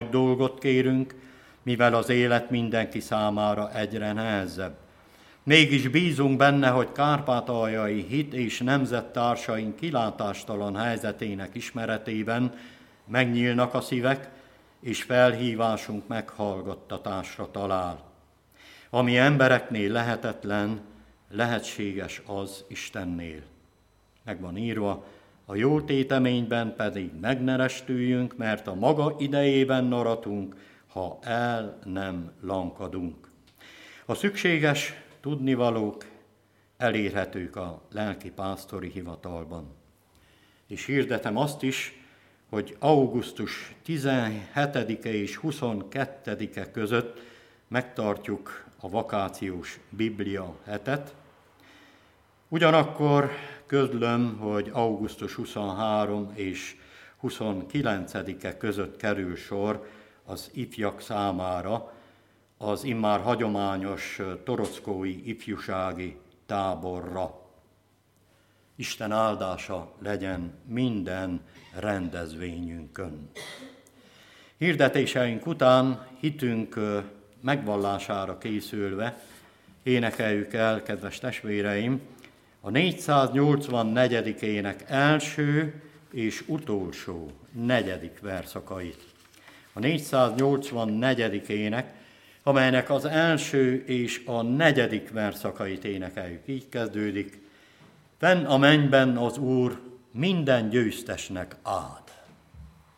nagy dolgot kérünk, mivel az élet mindenki számára egyre nehezebb. Mégis bízunk benne, hogy kárpátaljai hit és nemzettársaink kilátástalan helyzetének ismeretében megnyílnak a szívek, és felhívásunk meghallgattatásra talál. Ami embereknél lehetetlen, lehetséges az Istennél. Meg van írva, a jó téteményben pedig megnerestüljünk, mert a maga idejében aratunk, ha el nem lankadunk. A szükséges tudnivalók elérhetők a lelkipásztori hivatalban. És hirdetem azt is, hogy augusztus 17-e és 22-e között megtartjuk a vakációs Biblia hetet. Ugyanakkor közlöm, hogy augusztus 23 és 29-e között kerül sor az ifjak számára az immár hagyományos torockói ifjúsági táborra. Isten áldása legyen minden rendezvényünkön. Hirdetéseink után hitünk megvallására készülve énekeljük el, kedves testvéreim, a 484. ének első és utolsó 4. verszakait. A 484. ének, amelynek az első és a 4. verszakait énekeljük. Így kezdődik: fenn a mennyben az Úr minden győztesnek áld.